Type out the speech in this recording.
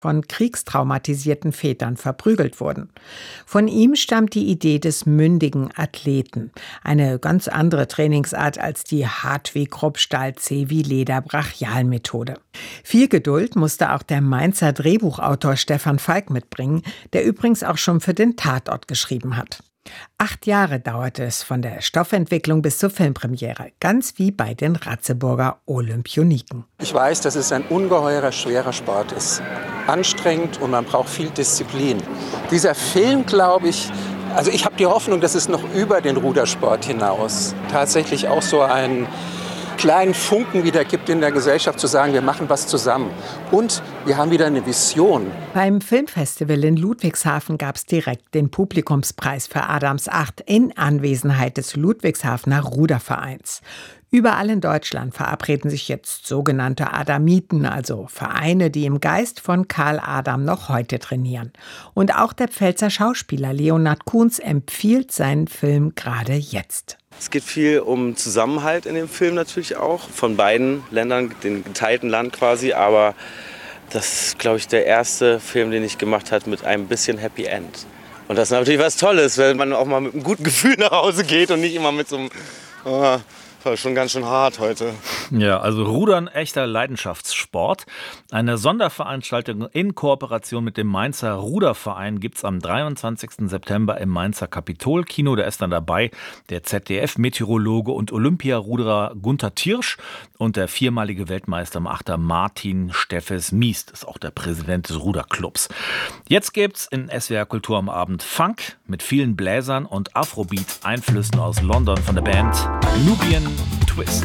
von kriegstraumatisierten Vätern verprügelt wurden. Von ihm stammt die Idee des mündigen Athleten. Eine ganz andere Trainingsart als die hart wie Krupp, Stahl zäh wie Leder Brachialmethode. Viel Geduld musste auch der Mainzer Drehbuchautor Stefan Falk mitbringen, der übrigens auch schon für den Tatort geschrieben hat. 8 Jahre dauerte es von der Stoffentwicklung bis zur Filmpremiere, ganz wie bei den Ratzeburger Olympioniken. Ich weiß, dass es ein ungeheurer schwerer Sport ist. Anstrengend und man braucht viel Disziplin. Dieser Film, glaube ich, also ich habe die Hoffnung, dass es noch über den Rudersport hinaus tatsächlich auch so einen kleinen Funken wieder gibt in der Gesellschaft, zu sagen, wir machen was zusammen. Und wir haben wieder eine Vision. Beim Filmfestival in Ludwigshafen gab es direkt den Publikumspreis für Adams 8 in Anwesenheit des Ludwigshafener Rudervereins. Überall in Deutschland verabreden sich jetzt sogenannte Adamiten, also Vereine, die im Geist von Karl Adam noch heute trainieren. Und auch der Pfälzer Schauspieler Leonhard Kuhns empfiehlt seinen Film gerade jetzt. Es geht viel um Zusammenhalt in dem Film natürlich auch, von beiden Ländern, dem geteilten Land quasi, aber das ist, glaube ich, der erste Film, den ich gemacht habe mit einem bisschen Happy End. Und das ist natürlich was Tolles, wenn man auch mal mit einem guten Gefühl nach Hause geht und nicht immer mit so einem war schon ganz schön hart heute. Ja, also Rudern, echter Leidenschaftssport. Eine Sonderveranstaltung in Kooperation mit dem Mainzer Ruderverein gibt es am 23. September im Mainzer Kapitolkino. Da ist dann dabei der ZDF-Meteorologe und Olympiaruderer Gunther Tirsch und der 4-malige Weltmeister im Achter Martin Steffes-Mies. Das ist auch der Präsident des Ruderclubs. Jetzt gibt's in SWR Kultur am Abend Funk mit vielen Bläsern und Afrobeat-Einflüssen aus London von der Band Nubian Twist.